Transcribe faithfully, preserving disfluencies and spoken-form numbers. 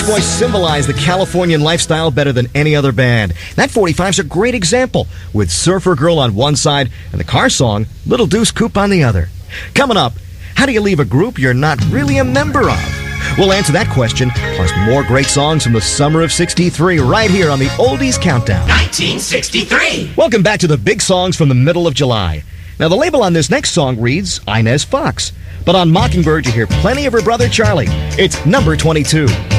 Boys symbolize the Californian lifestyle better than any other band. That forty-five's a great example, with Surfer Girl on one side and the car song Little Deuce Coupe on the other. Coming up, how do you leave a group you're not really a member of? We'll answer that question, plus more great songs from the summer of sixty-three, right here on the Oldies Countdown. nineteen sixty-three. Welcome back to the big songs from the middle of July. Now, the label on this next song reads Inez Fox. But on Mockingbird, you hear plenty of her brother Charlie. It's number twenty-two.